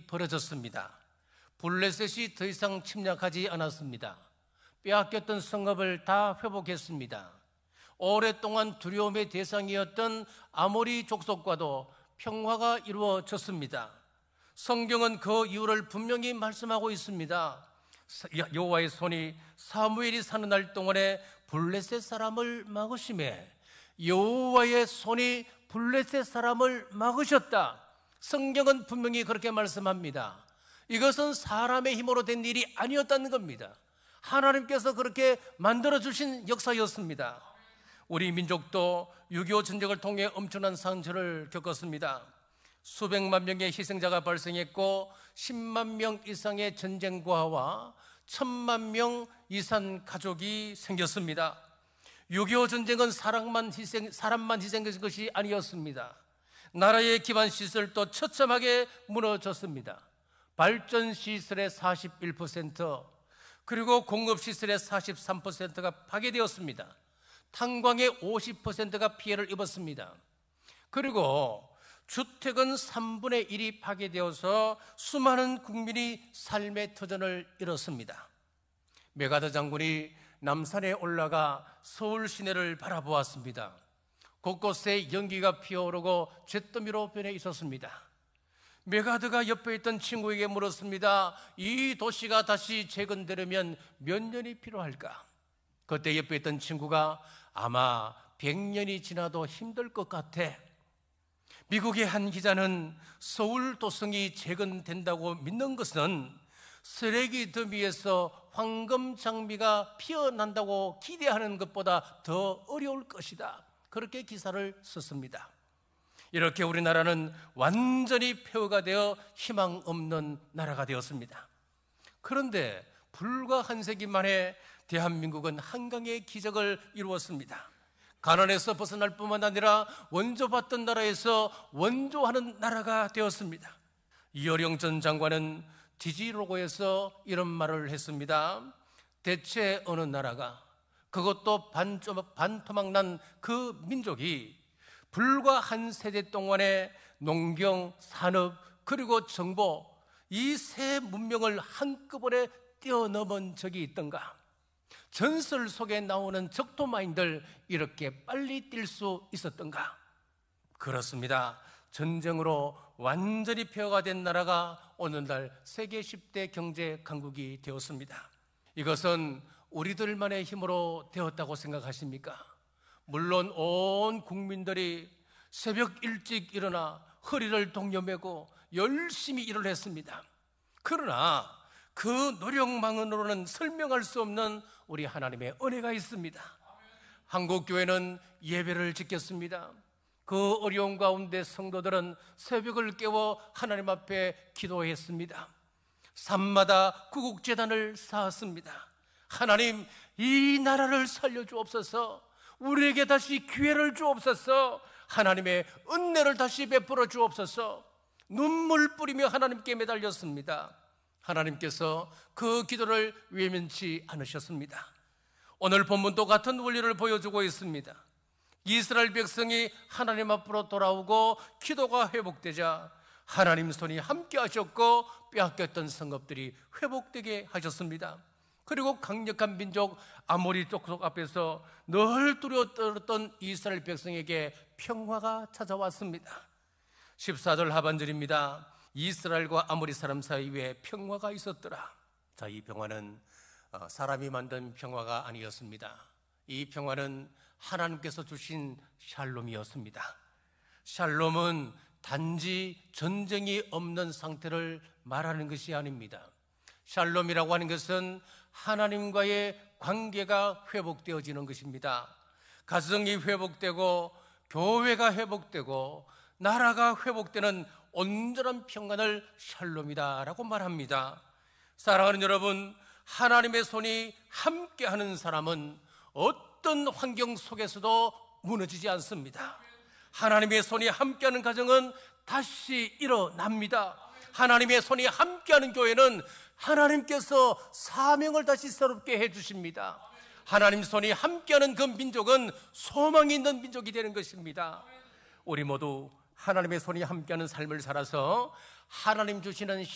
일이 벌어졌습니다. 블레셋이 더 이상 침략하지 않았습니다. 빼앗겼던 성읍을 다 회복했습니다. 오랫동안 두려움의 대상이었던 아모리 족속과도 평화가 이루어졌습니다. 성경은 그 이유를 분명히 말씀하고 있습니다. 여호와의 손이 사무엘이 사는 날 동안에 블레셋 사람을 막으심에 여호와의 손이 블레셋 사람을 막으셨다. 성경은 분명히 그렇게 말씀합니다. 이것은 사람의 힘으로 된 일이 아니었다는 겁니다. 하나님께서 그렇게 만들어주신 역사였습니다. 우리 민족도 6.25 전쟁을 통해 엄청난 상처를 겪었습니다. 수백만 명의 희생자가 발생했고 10만 명 이상의 전쟁과와 1000만 명 이상 가족이 생겼습니다. 6.25 전쟁은 사람만 희생된 것이 아니었습니다. 나라의 기반 시설도 처참하게 무너졌습니다. 발전 시설의 41%, 그리고 공급 시설의 43%가 파괴되었습니다. 탄광의 50%가 피해를 입었습니다. 그리고 주택은 3분의 1이 파괴되어서 수많은 국민이 삶의 터전을 잃었습니다. 메가더 장군이 남산에 올라가 서울 시내를 바라보았습니다. 곳곳에 연기가 피어오르고 잿더미로 변해 있었습니다. 메가더가 옆에 있던 친구에게 물었습니다. 이 도시가 다시 재건되려면 몇 년이 필요할까? 그때 옆에 있던 친구가 아마 100년이 지나도 힘들 것 같아. 미국의 한 기자는 서울 도성이 재건된다고 믿는 것은 쓰레기 더미에서 황금 장미가 피어난다고 기대하는 것보다 더 어려울 것이다. 그렇게 기사를 썼습니다. 이렇게 우리나라는 완전히 폐허가 되어 희망 없는 나라가 되었습니다. 그런데 불과 한 세기 만에 대한민국은 한강의 기적을 이루었습니다. 가난에서 벗어날 뿐만 아니라 원조받던 나라에서 원조하는 나라가 되었습니다. 이어령 전 장관은 디지로고에서 이런 말을 했습니다. 대체 어느 나라가, 그것도 반토막난 그 민족이 불과 한 세대 동안에 농경, 산업, 그리고 정보, 이 세 문명을 한꺼번에 뛰어넘은 적이 있던가? 전설 속에 나오는 적토마인들 이렇게 빨리 뛸 수 있었던가? 그렇습니다. 전쟁으로 완전히 폐허가 된 나라가 오늘날 세계 10대 경제 강국이 되었습니다. 이것은 우리들만의 힘으로 되었다고 생각하십니까? 물론 온 국민들이 새벽 일찍 일어나 허리를 동여매고 열심히 일을 했습니다. 그러나 그 노력만으로는 설명할 수 없는 우리 하나님의 은혜가 있습니다. 한국교회는 예배를 지켰습니다. 그 어려운 가운데 성도들은 새벽을 깨워 하나님 앞에 기도했습니다. 산마다 구국재단을 쌓았습니다. 하나님, 이 나라를 살려주옵소서. 우리에게 다시 기회를 주옵소서. 하나님의 은혜를 다시 베풀어 주옵소서. 눈물 뿌리며 하나님께 매달렸습니다. 하나님께서 그 기도를 외면치 않으셨습니다. 오늘 본문도 같은 원리를 보여주고 있습니다. 이스라엘 백성이 하나님 앞으로 돌아오고 기도가 회복되자 하나님 손이 함께 하셨고 빼앗겼던 성읍들이 회복되게 하셨습니다. 그리고 강력한 민족 아모리 족속 앞에서 늘 두려워 떨었던 이스라엘 백성에게 평화가 찾아왔습니다. 14절 하반절입니다. 이스라엘과 아모리 사람 사이에 평화가 있었더라. 자, 이 평화는 사람이 만든 평화가 아니었습니다. 이 평화는 하나님께서 주신 샬롬이었습니다. 샬롬은 단지 전쟁이 없는 상태를 말하는 것이 아닙니다. 샬롬이라고 하는 것은 하나님과의 관계가 회복되어지는 것입니다. 가정이 회복되고 교회가 회복되고 나라가 회복되는 온전한 평안을 샬롬이다라고 말합니다. 사랑하는 여러분, 하나님의 손이 함께하는 사람은 어떤 환경 속에서도 무너지지 않습니다. 하나님의 손이 함께하는 가정은 다시 일어납니다. 하나님의 손이 함께하는 교회는 하나님께서 사명을 다시 새롭게 해주십니다. 하나님 손이 함께하는 그 민족은 소망이 있는 민족이 되는 것입니다. 우리 모두 하나님의 손이 함께하는 삶을 살아서 하나님 주시는